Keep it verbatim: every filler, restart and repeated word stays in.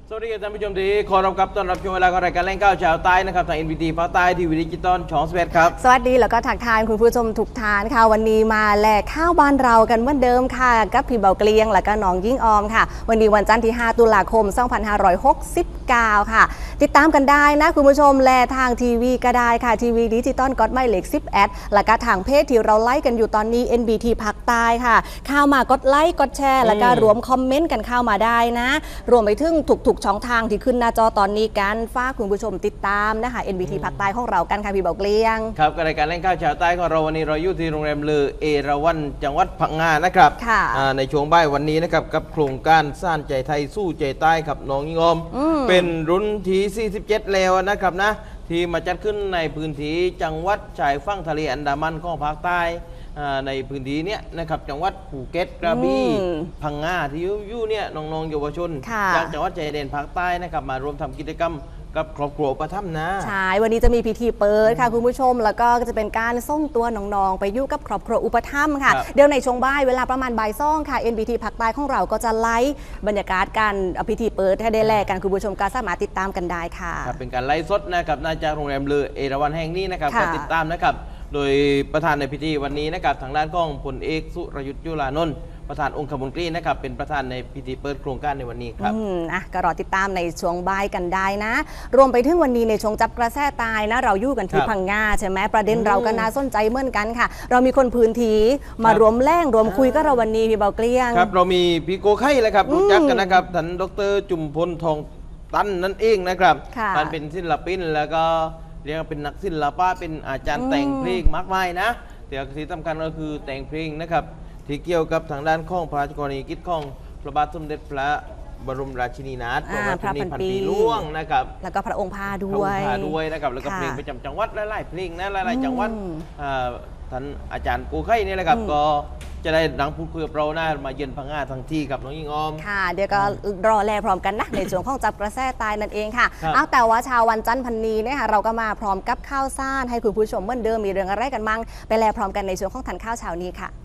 สวัสดีท่านผู้ชมที่ขอรับครับต้อนรับชมเวลาของรายการแรงก้าวชาวใต้นะครับทาง เอ็น บี ที ภาคใต้ทีวีดิจิตอลช่องสิบเอ็ดครับสวัสดีแล้วก็ทักทายคุณผู้ชมทุกท่านค่ะวันนี้มาแลกข้าวบ้านเรากันเหมือนเดิมค่ะกับพี่เบาเกลียงและก็น้องยิ่งออมค่ะวันนี้วันจันทร์ที่ห้าตุลาคมสองพันห้าร้อยหกสิบเก้าค่ะติดตามกันได้นะคุณผู้ชมแลทางทีวีก็ได้ค่ะทีวีดิจิตอลกดไม่เหล็กสิบแอดและก็ทางเพจที่เราไลค์กันอยู่ตอนนี้ เอ็น บี ที ภาคใต้ค่ะเข้ามากดไลค์กดแชร์แล้วก็รวมคอมเมนต์กันเข้ามาได้นะรวมไปถึงทุกๆช่องทางที่ขึ้นหน้าจอตอนนี้กันฝากคุณผู้ชมติดตามนะคะ เอ็น บี ที ภาคใต้ของเรากันค่ะพี่เบาเกลียงครับรายการแรงก้าวชาวใต้ของเราวันนี้เราอยู่ที่โรงแรมเลอเอราวัณจังหวัดพังงานะครับในช่วงบ่ายวันนี้นะครับกับโครงการสร้างใจไทยสู้ใจใต้ครับน้องยิ่งอมเป็นรุ่นที่สี่สิบเจ็ดแล้วนะครับนะที่มาจัดขึ้นในพื้นที่จังหวัดชายฝั่งทะเลอันดามันของภาคใต้ในพื้นที่นี้นะครับจังหวัดภูเก็ตกระบี่พังงาที่อยู่เนี่ยน้องๆเยาวชนจากจังหวัดชายแดนภาคใต้นะครับมารวมทำกิจกรรมกับครอบครัวประทับนะใช่วันนี้จะมีพิธีเปิดค่ะคุณผู้ชมแล้วก็จะเป็นการส่งตัวน้องๆไปอยู่กับครอบครัวอุปถัมภ์ค่ะเดี๋ยวในช่วงบ่ายเวลาประมาณบ่ายซ่องค่ะ เอ็น บี ที ภาคใต้ของเราก็จะไลฟ์บรรยากาศการพิธีเปิดให้ได้แลกกันคุณผู้ชมก็สามารถติดตามกันได้ค่ะเป็นการไลฟ์สดนะครับน่าจะโรงแรมเลอเอราวัณแห่งนี้นะครับก็ติดตามนะครับโดยประธานในพิธีวันนี้นะครับทางด้านของพลเอกสุรยุทธ์จุลานนท์ประธานองคมนตรีนะครับเป็นประธานในพิธีเปิดโครงการในวันนี้ครับอืมอ่ะก็รอติดตามในช่วงบ่ายกันได้นะรวมไปถึงวันนี้ในช่วงจับกระแสตายนะเราอยู่กันที่พังงาใช่ไหมประเด็นเราก็น่าสนใจเหมือนกันค่ะเรามีคนพื้นที่มารวมแรงรวมคุยก็เราวันนี้พี่เบาเกลี้ยงครับเรามีพี่โกไข่เลยครับรู้จักกันนะครับท่านดรจุมพลทองตันนั่นเองนะครับท่านเป็นศิลปินแล้วก็เรียกว่าเป็นนักศิลปะเป็นอาจารย์แต่งเพลงมากมายนะแต่ที่สำคัญก็คือแต่งเพลงนะครับที่เกี่ยวกับทางด้านข้องพระราชกรณียกิจของพระบาทสมเด็จพระบรมราชินีนาถพระพันปีหลวงนะครับแล้วก็พระองค์พาด้วยพระองค์พาด้วยนะครับแล้วก็เพลงประจำจังหวัดหลายๆเพลงนะหลายๆจังหวัดท่านอาจารย์กูไข่นี่แหละครับก็จะได้ดังพูดคุยกับเราหน้ามาเยือนพังงาทั้งที่กับน้องยิ่งออมค่ะเดี๋ยวก็รอแลพร้อมกันนะในช่วงของจับกระแสตายนั่นเองค่ะเอาแต่ว่าชาววันจันทร์พันนีเนี่ยค่ะเราก็มาพร้อมกับข้าวซ่านให้คุณผู้ชมเหมือนเดิมมีเรื่องอะไรกันมั่งไปแลพร้อมกันในช่วงของทันข้าวเช้านี้ค่ะ